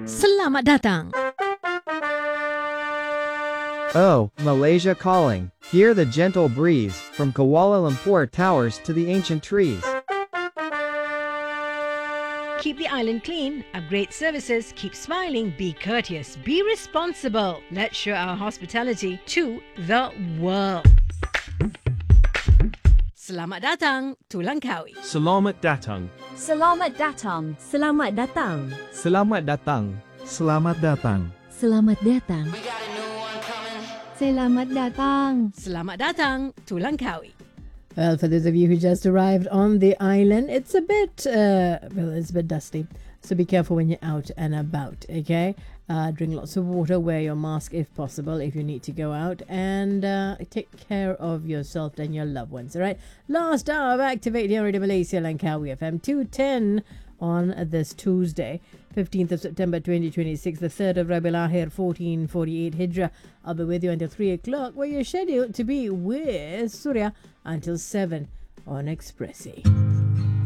Selamat datang. Oh, Malaysia calling. Hear the gentle breeze, from Kuala Lumpur towers to the ancient trees. Keep the island clean, upgrade services, keep smiling, be courteous, be responsible. Let's show our hospitality to the world. Selamat datang to Langkawi. Selamat datang. Selamat datang. Selamat datang. Selamat datang. Selamat datang. Selamat datang. Selamat datang. Selamat datang to Langkawi. Well, for those of you who just arrived on the island, it's a bit, it's a bit dusty. So be careful when you're out and about, okay? Drink lots of water, wear your mask if possible, if you need to go out, and take care of yourself and your loved ones, all right? Last hour of Activate here in Malaysia, Langkawi FM, 2:10 on this Tuesday, 15th of September 2026, the 3rd of Rabiul Akhir 1448 Hijrah. I'll be with you until 3 o'clock, where you're scheduled to be with Surya until 7 on Expressi.